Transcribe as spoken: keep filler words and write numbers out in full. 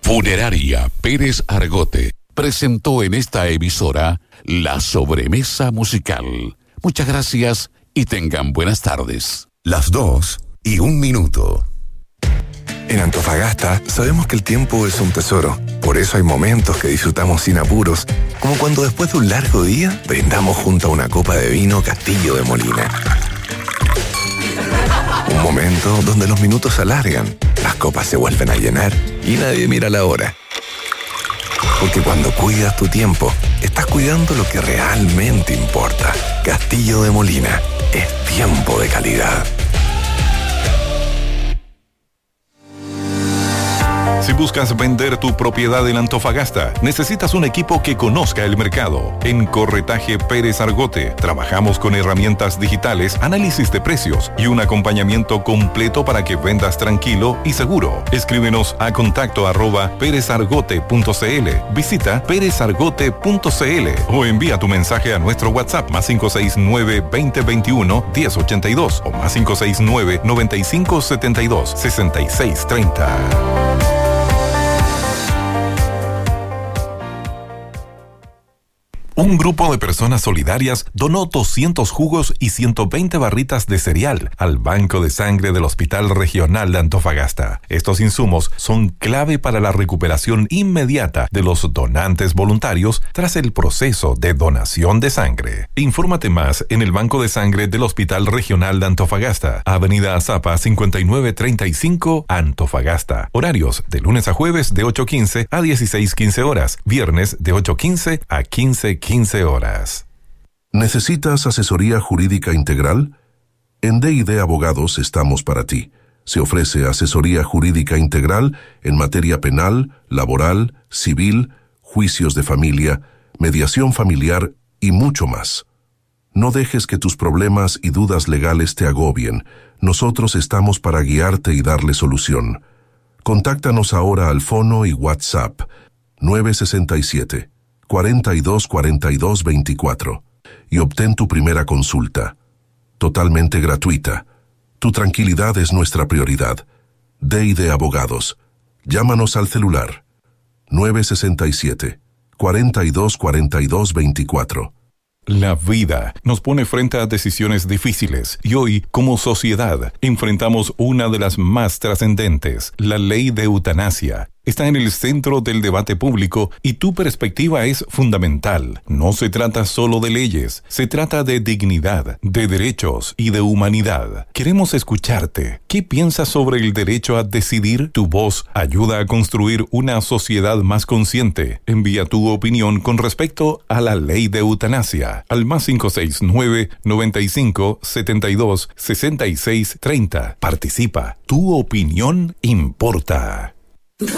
Funeraria Pérez Argote presentó en esta emisora La Sobremesa Musical. Muchas gracias y tengan buenas tardes. Las dos y un minuto. En Antofagasta sabemos que el tiempo es un tesoro. Por eso hay momentos que disfrutamos sin apuros, como cuando después de un largo día brindamos junto a una copa de vino Castillo de Molina. Un momento donde los minutos se alargan, las copas se vuelven a llenar y nadie mira la hora. Porque cuando cuidas tu tiempo, estás cuidando lo que realmente importa. Castillo de Molina, es tiempo de calidad. Si buscas vender tu propiedad en Antofagasta, necesitas un equipo que conozca el mercado. En Corretaje Pérez Argote, trabajamos con herramientas digitales, análisis de precios y un acompañamiento completo para que vendas tranquilo y seguro. Escríbenos a contacto arroba perezargote punto cl, visita perezargote punto cl o envía tu mensaje a nuestro WhatsApp más cinco seis nueve, veinte veintiuno, diez ochenta y dos o más cinco seis nueve, noventa y cinco setenta y dos, sesenta y seis treinta. Un grupo de personas solidarias donó doscientos jugos y ciento veinte barritas de cereal al Banco de Sangre del Hospital Regional de Antofagasta. Estos insumos son clave para la recuperación inmediata de los donantes voluntarios tras el proceso de donación de sangre. Infórmate más en el Banco de Sangre del Hospital Regional de Antofagasta, Avenida Azapa cincuenta y nueve treinta y cinco, Antofagasta. Horarios de lunes a jueves de ocho quince a dieciséis quince horas, viernes de ocho quince a quince quince horas. ¿Necesitas asesoría jurídica integral? En D y D Abogados estamos para ti. Se ofrece asesoría jurídica integral en materia penal, laboral, civil, juicios de familia, mediación familiar y mucho más. No dejes que tus problemas y dudas legales te agobien. Nosotros estamos para guiarte y darle solución. Contáctanos ahora al fono y WhatsApp nueve seis siete, cuarenta y dos, cuarenta y dos, veinticuatro y obtén tu primera consulta. Totalmente gratuita. Tu tranquilidad es nuestra prioridad. D y D Abogados. Llámanos al celular nueve seis siete, cuarenta y dos, cuarenta y dos, veinticuatro. La vida nos pone frente a decisiones difíciles y hoy, como sociedad, enfrentamos una de las más trascendentes, la ley de eutanasia. Está en el centro del debate público y tu perspectiva es fundamental. No se trata solo de leyes, se trata de dignidad, de derechos y de humanidad. Queremos escucharte. ¿Qué piensas sobre el derecho a decidir? Tu voz ayuda a construir una sociedad más consciente. Envía tu opinión con respecto a la ley de eutanasia al más cinco seis nueve, noventa y cinco, setenta y dos, sesenta y seis treinta. Participa. Tu opinión importa.